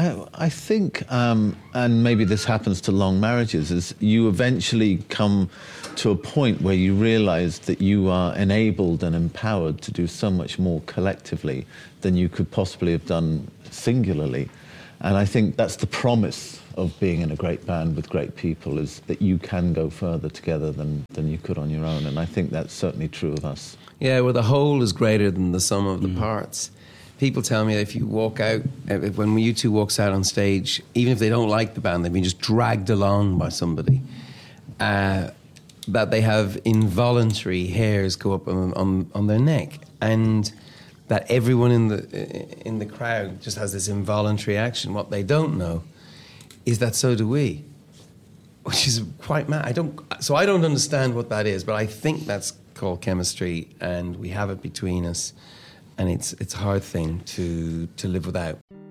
I think, and maybe this happens to long marriages, is you eventually come to a point where you realise that you are enabled and empowered to do so much more collectively than you could possibly have done singularly. And I think that's the promise of being in a great band with great people, is that you can go further together than you could on your own. And I think that's certainly true of us. Yeah, well, the whole is greater than the sum of the parts. People tell me that if you walk out, when U2 walks out on stage, even if they don't like the band, they've been just dragged along by somebody, that they have involuntary hairs go up on their neck, and that everyone in the crowd just has this involuntary action. What they don't know is that so do we, which is quite mad. I don't understand what that is, but I think that's called chemistry, and we have it between us. And it's a hard thing to live without.